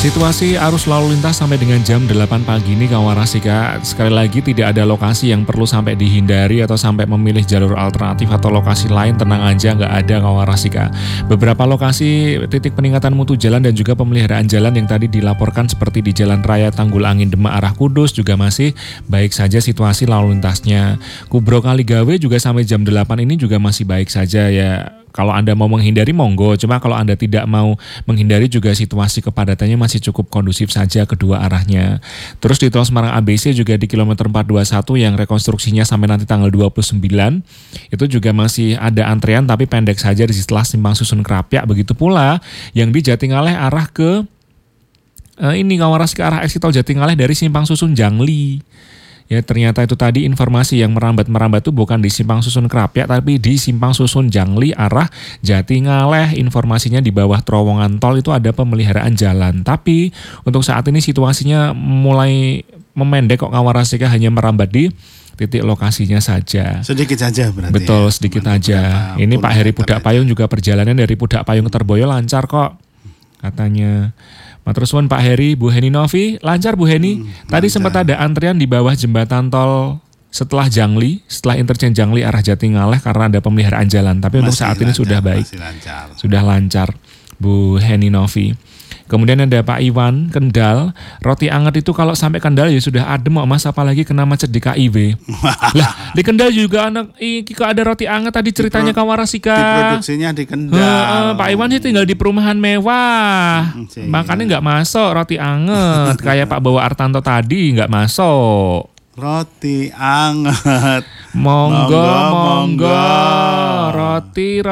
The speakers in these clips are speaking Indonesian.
Situasi arus lalu lintas sampai dengan jam 8 pagi ini Kawarasika, sekali lagi tidak ada lokasi yang perlu sampai dihindari atau sampai memilih jalur alternatif atau lokasi lain, tenang aja nggak ada Kawarasika. Beberapa lokasi titik peningkatan mutu jalan dan juga pemeliharaan jalan yang tadi dilaporkan seperti di Jalan Raya Tanggul Angin Demak arah Kudus juga masih baik saja situasi lalu lintasnya. Kubro Kaligawe juga sampai jam 8 ini juga masih baik saja ya. Kalau Anda mau menghindari monggo, cuma kalau Anda tidak mau menghindari juga situasi kepadatannya masih cukup kondusif saja kedua arahnya. Terus di Tol Semarang ABC juga di kilometer 421 yang rekonstruksinya sampai nanti tanggal 29, itu juga masih ada antrean tapi pendek saja di setelah Simpang Susun Krapyak. Begitu pula yang di Jatingaleh arah ke ini Kawaras ke arah exit Tol Jatingaleh dari Simpang Susun Jangli. Ya ternyata itu tadi informasi yang merambat itu bukan di Simpang Susun Krapyak tapi di Simpang Susun Jangli arah Jatingaleh. Informasinya di bawah terowongan tol itu ada pemeliharaan jalan. Tapi untuk saat ini situasinya mulai memendek kok Kawarasika, hanya merambat di titik lokasinya saja. Sedikit saja berarti. Betul, sedikit aja. Ini Pak Heri Pudak Payung juga perjalanan dari Pudak Payung ke Terboyo lancar kok katanya. Matur suwun Pak Heri, Bu Heni Novi, lancar Bu Heni. Tadi sempat ada antrian di bawah jembatan tol setelah Jangli, setelah interchange Jangli arah Jatingaleh karena ada pemeliharaan jalan. Tapi untuk saat ini sudah baik, sudah lancar Bu Heni Novi. Kemudian ada Pak Iwan Kendal, roti anget itu kalau sampai Kendal ya sudah adem Mas, apalagi kena macet di KIW. Lah di Kendal juga ada roti anget tadi ceritanya Kawarasika. Diproduksinya di Kendal. Pak Iwan sih tinggal di perumahan mewah, makanya nggak masuk roti anget. Kayak Pak Bawa Artanto tadi nggak masuk. Roti anget. Monggo. Roti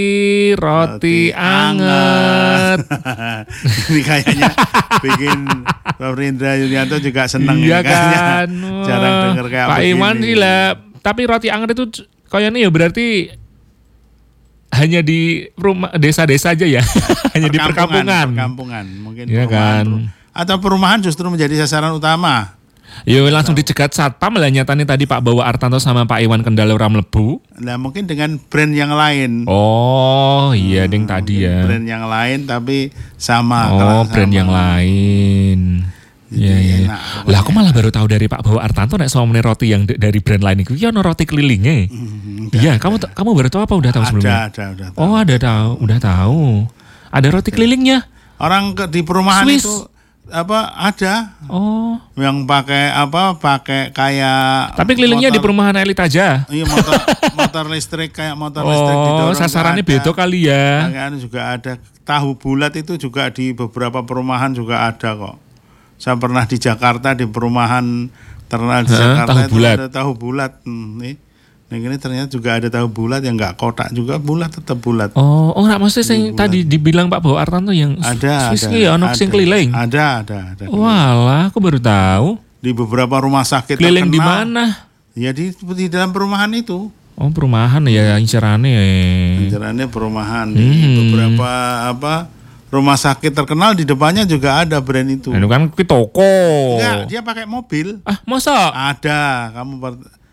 anget. Ini kayaknya bikin Pak Rindra Yulianto juga seneng. Iya kan. Jarang denger kayak Pak begini. Iwan sih lah. Tapi roti anget itu kayaknya ya berarti hanya di rumah desa-desa aja ya. Hanya di perkampungan. Mungkin ya perumahan. Kan. Atau perumahan justru menjadi sasaran utama. Yo langsung dicegat satpam lah nyatanya tadi Pak Bawa Artanto sama Pak Iwan Kendal ora mlebu. Nah mungkin dengan brand yang lain. Oh iya ding tadi ya. Brand yang lain tapi sama. Oh brand yang lain. Iya. Lah aku malah baru tahu dari Pak Bawa Artanto nek soal roti yang dari brand lain itu ya ono roti kelilingnya. Iya, kamu baru tahu apa udah tahu sebelumnya? Ada. Oh, udah tahu. Ada roti kelilingnya. Orang di perumahan Swiss. itu ada. Oh. Yang pakai kayak. Tapi kelilingnya di perumahan elit aja. Iya motor listrik kayak motor listrik didorong. Oh, sasarannya beda kali ya. Kan juga ada tahu bulat itu juga di beberapa perumahan juga ada kok. Saya pernah di Jakarta di perumahan terkenal di Jakarta tahu itu bulat. ada tahu bulat. Ini ternyata juga ada tahu bulat yang nggak kotak juga bulat tetap bulat. Oh nggak maksudnya yang tadi dibilang Pak Bawa Artanto yang ada ya ono sing keliling. Ada. Walah, aku baru tahu. Di beberapa rumah sakit keliling terkenal. Di mana? Ya di dalam perumahan itu. Oh perumahan ya incerannya. Incerannya perumahan di beberapa rumah sakit terkenal di depannya juga ada brand itu. Itu kan di toko. Enggak, dia pakai mobil. Ah masa? Ada, kamu